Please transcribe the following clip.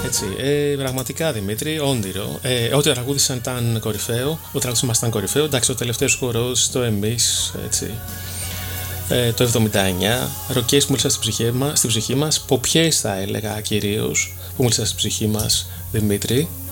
Έτσι, πραγματικά Δημήτρη, όνειρο. Ό,τι τραγούδισαν ήταν κορυφαίο. Ο τραγούδισμα ήταν κορυφαίο. Εντάξει, ο τελευταίος χορός, το εμείς, έτσι. Το 79, ροκές που μίλησαν στην ψυχή μας, ποπιές θα έλεγα κυρίως, που μίλησαν στην ψυχή μας, Δημήτρη.